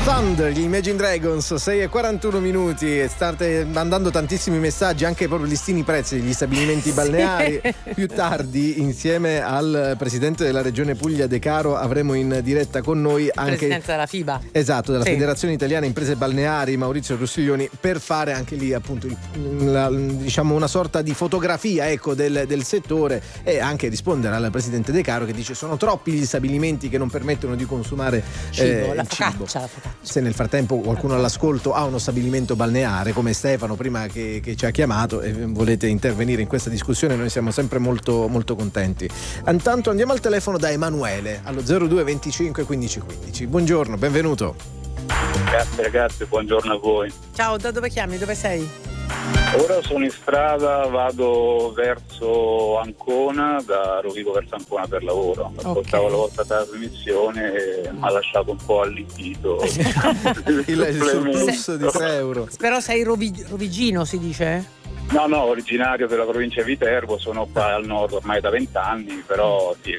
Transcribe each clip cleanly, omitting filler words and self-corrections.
Thunder, gli Imagine Dragons, 6:41 minuti. State mandando tantissimi messaggi, anche proprio listini prezzi degli stabilimenti balneari. Più tardi, insieme al presidente della regione Puglia De Caro, avremo in diretta con noi anche presidente della FIBA. Esatto, della Federazione Italiana Imprese Balneari, Maurizio Rossiglioni, per fare anche lì appunto diciamo una sorta di fotografia, ecco, del settore, e anche rispondere al presidente De Caro che dice sono troppi gli stabilimenti che non permettono di consumare cibo, la cibo. focaccia. Se nel frattempo qualcuno all'ascolto ha uno stabilimento balneare come Stefano prima che ci ha chiamato e volete intervenire in questa discussione, noi siamo sempre molto, molto contenti. Intanto andiamo al telefono da Emanuele allo 02 25 15 15. Buongiorno, benvenuto. Grazie ragazzi, buongiorno a voi. Ciao, da dove chiami? Dove sei? Ora sono in strada, vado verso Ancona, da Rovigo verso Ancona per lavoro. Ascoltavo la vostra trasmissione e mi ha lasciato un po' allibito. il surplus di 3 euro. Però sei rovigino, si dice? No, originario della provincia di Viterbo, sono qua al nord ormai da 20 anni, però sì.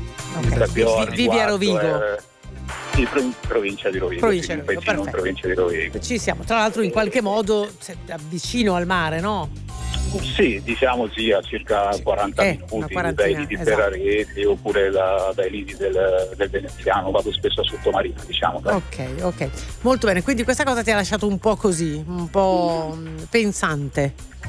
Vivi a Rovigo? Sì, provincia di Rovigo. Provincia di Rovigo. Ci siamo, tra l'altro in qualche modo vicino al mare, no? Sì, diciamo sì, a circa 40 minuti dai lidi Ferraresi oppure dai lidi del Veneziano, vado spesso a Sottomarina, diciamo. Dai. Ok, molto bene, quindi questa cosa ti ha lasciato un po' così, un po' pensante.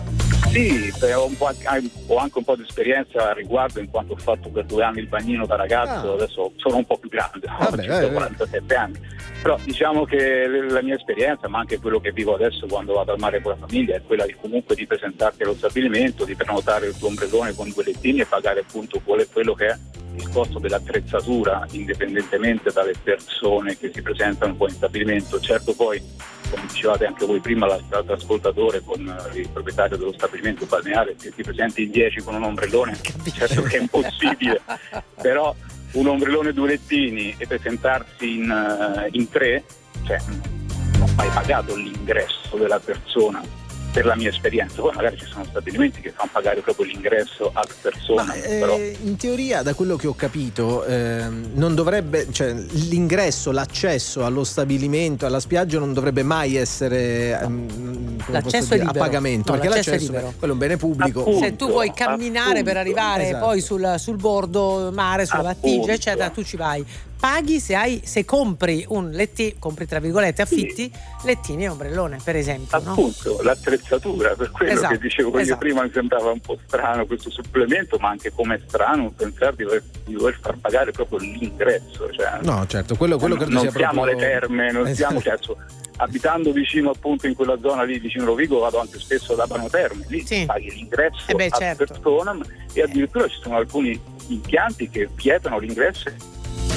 Sì, ho anche un po' di esperienza a riguardo, in quanto ho fatto per 2 anni il bagnino da ragazzo. Adesso sono un po' più grande, ho 47 anni, però diciamo che la mia esperienza, ma anche quello che vivo adesso quando vado al mare con la famiglia, è quella di comunque di presentarti allo stabilimento, di prenotare il tuo ombrellone con 2 lettini e pagare appunto quello che è il costo dell'attrezzatura, indipendentemente dalle persone che si presentano poi in stabilimento. Certo, poi come dicevate anche voi prima, l'altro ascoltatore, con il proprietario dello stabilimento balneare, che si presenti in 10 con un ombrellone, certo che è impossibile, però un ombrellone 2 lettini e presentarsi in 3, cioè non ho mai pagato l'ingresso della persona, per la mia esperienza. Poi magari ci sono stabilimenti che fanno pagare proprio l'ingresso a persona. Però in teoria, da quello che ho capito, non dovrebbe, cioè l'ingresso, l'accesso allo stabilimento, alla spiaggia non dovrebbe mai essere l'accesso è libero, a pagamento, perché l'accesso è libero. Quello è un bene pubblico. Appunto, se tu vuoi camminare per arrivare poi sul bordo mare, sulla battigia, eccetera, tu ci vai. Paghi se compri un lettino, compri tra virgolette, affitti lettini e ombrellone, per esempio. Appunto, l'attrezzatura, per quello che dicevo io prima, mi sembrava un po' strano questo supplemento, ma anche come è strano pensare di dover far pagare proprio l'ingresso. Cioè, no, certo, quello credo non sia siamo proprio... alle terme, non siamo, abitando vicino appunto in quella zona lì vicino Rovigo, vado anche spesso ad Abano Terme, lì paghi l'ingresso a persona, e addirittura ci sono alcuni impianti che vietano l'ingresso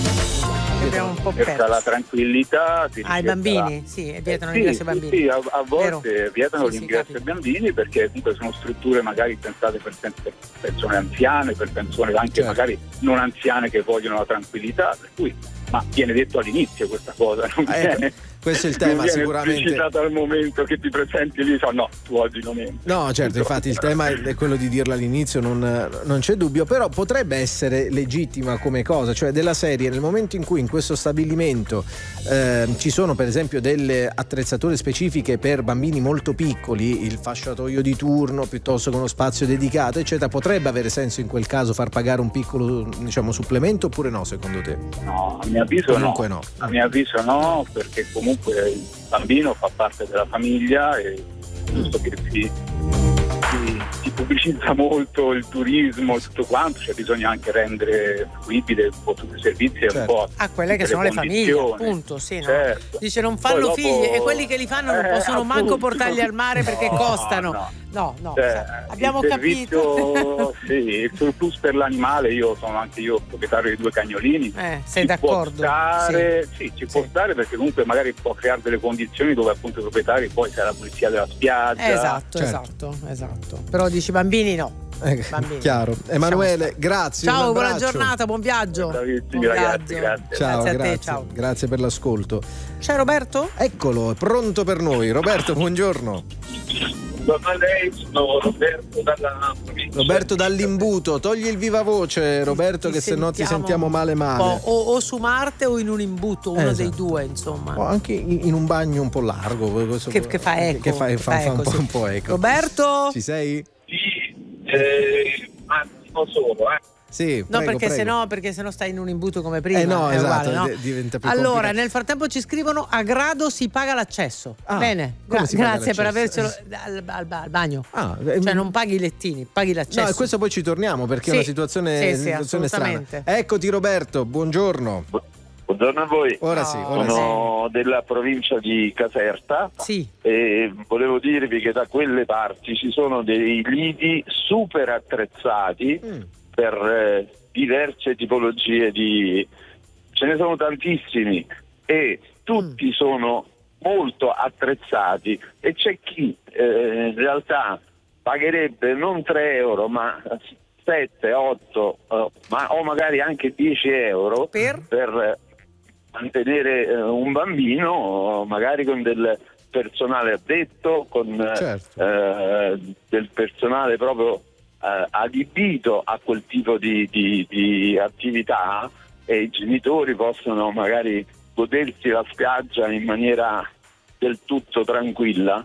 un po' per la tranquillità ai bambini, vietano l'ingresso ai bambini. Sì, a volte vietano l'ingresso ai bambini, perché comunque sono strutture magari pensate per persone anziane, per persone anche magari non anziane che vogliono la tranquillità, per cui, ma viene detto all'inizio questa cosa, non viene. Questo è il tema, sicuramente. Esplicitato al momento che ti presenti lì, no, tu oggi non entri. No, certo, infatti il tema è quello di dirlo all'inizio, non c'è dubbio, però potrebbe essere legittima come cosa, cioè della serie, nel momento in cui in questo stabilimento ci sono per esempio delle attrezzature specifiche per bambini molto piccoli, il fasciatoio di turno piuttosto che uno spazio dedicato, eccetera, potrebbe avere senso in quel caso far pagare un piccolo, diciamo, supplemento, oppure no, secondo te? No, a mio avviso no. A mio avviso no, perché comunque il bambino fa parte della famiglia e giusto che si pubblicizza molto il turismo e tutto quanto, cioè bisogna anche rendere fruibile un po' tutti i servizi e un po' a quelle che sono le famiglie, appunto, sì, no? Certo. Dice non fanno figli e quelli che li fanno non possono manco portarli al mare perché costano. No, abbiamo capito. Sì, il surplus per l'animale, io sono anche io proprietario di 2 cagnolini. Sei d'accordo? Ci può stare, perché comunque magari può creare delle condizioni dove appunto i proprietari poi c'è la pulizia della spiaggia. Esatto. Però dici bambini no. Chiaro. Emanuele, grazie. Ciao, buona giornata, buon viaggio. Grazie. Ciao, grazie a te, ciao. Grazie per l'ascolto. C'è Roberto? Eccolo, è pronto per noi. Roberto, buongiorno. buongiorno a lei, sono Roberto dalla provincia. Roberto dall'imbuto, togli il viva voce Roberto, che se no ti sentiamo male. O su Marte o in un imbuto, uno dei due, insomma. O anche in un bagno un po' largo. Che fa eco. Che fa un po' eco. Roberto? Ci sei? Sì, un attimo solo, Sì, no, prego, perché sennò stai in un imbuto come prima. No, esatto, uguale, no? Diventa più allora, complicato. nel frattempo ci scrivono: a grado si paga l'accesso. Bene, grazie per avercelo al bagno. Cioè non paghi i lettini, paghi l'accesso. No, e questo poi ci torniamo perché è una situazione strana. Eccoti Roberto, buongiorno. Buongiorno a voi. Ora Sono della provincia di Caserta. Sì. E volevo dirvi che da quelle parti ci sono dei lidi super attrezzati per diverse tipologie ce ne sono tantissimi e tutti sono molto attrezzati, e c'è chi in realtà pagherebbe non 3 euro ma 7, 8 o magari anche 10 euro per mantenere un bambino, magari con del personale addetto, con del personale proprio adibito a quel tipo di attività, e i genitori possono magari godersi la spiaggia in maniera del tutto tranquilla.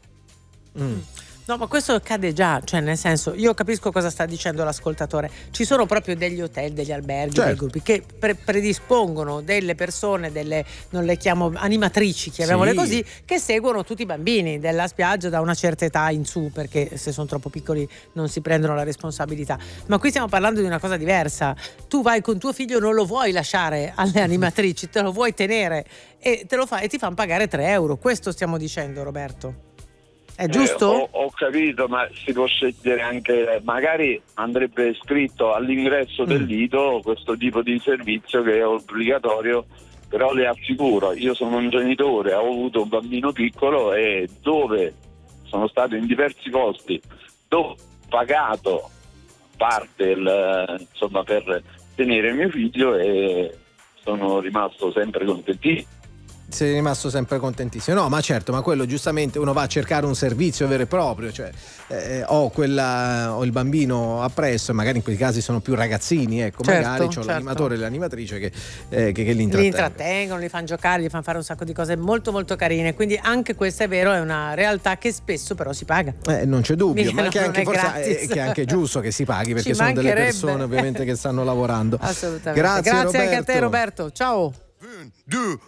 No, ma questo accade già, cioè nel senso, io capisco cosa sta dicendo l'ascoltatore. Ci sono proprio degli hotel, degli alberghi, dei gruppi che predispongono delle persone, non le chiamo animatrici, chiamiamole così, che seguono tutti i bambini della spiaggia da una certa età in su, perché se sono troppo piccoli non si prendono la responsabilità. Ma qui stiamo parlando di una cosa diversa. Tu vai con tuo figlio, non lo vuoi lasciare alle animatrici, te lo vuoi tenere e te lo fa e ti fanno pagare 3 euro. Questo stiamo dicendo, Roberto. È giusto? Ho capito, ma si può scegliere anche, magari andrebbe scritto all'ingresso del lido questo tipo di servizio che è obbligatorio, però le assicuro, io sono un genitore, ho avuto un bambino piccolo e dove sono stato in diversi posti, dove ho pagato parte insomma per tenere mio figlio e sono rimasto sempre contentissimo. Sei rimasto sempre contentissimo. No, ma certo, ma quello giustamente uno va a cercare un servizio vero e proprio, cioè ho il bambino appresso, e magari in quei casi sono più ragazzini, ecco, magari c'ho l'animatore e l'animatrice che li intrattengono, li fanno giocare, gli fanno fare un sacco di cose molto molto carine, quindi anche questo è vero, è una realtà che spesso però si paga. Non c'è dubbio, ma che anche forse è anche giusto che si paghi, perché sono delle persone ovviamente che stanno lavorando. Assolutamente. Grazie anche a te Roberto, ciao.